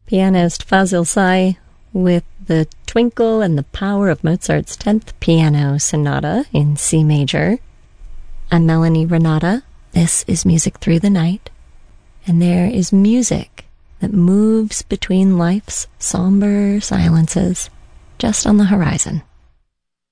Pianist Fazil Say with the twinkle and the power of Mozart's 10th Piano Sonata in C major. I'm Melanie Renata. This is Music Through the Night, and there is music that moves between life's somber silences just on the horizon.